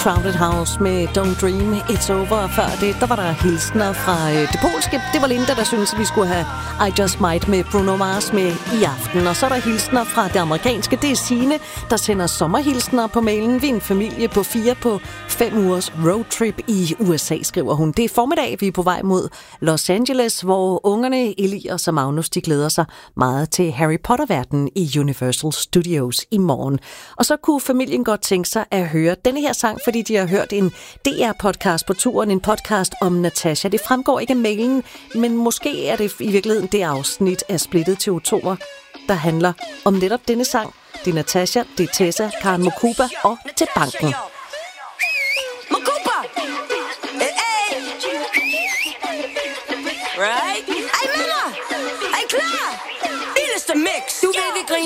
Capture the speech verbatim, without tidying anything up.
Crowded House med Don't Dream It's Over. Før det, der var der hilsner fra øh, det polske. Det var Linda, der syntes, at vi skulle have I Just Might med Bruno Mars med i aften. Og så er der hilsner fra det amerikanske. Det er Signe, der sender sommerhilsner på mailen. Vi er en familie på fire på fem ugers roadtrip i U S A, skriver hun. Det er formiddag, vi er på vej mod Los Angeles, hvor ungerne Elias og Magnus, de glæder sig meget til Harry Potter-verdenen i Universal Studios i morgen. Og så kunne familien godt tænke sig at høre denne her sang, fordi de har hørt en D R-podcast på turen, en podcast om Natasha. Det fremgår ikke af mailen, men måske er det i virkeligheden det afsnit af Splittet til Oktober, der handler om netop denne sang. Det er Natasha, det er Tessa, Karen Mokuba og Til Banken.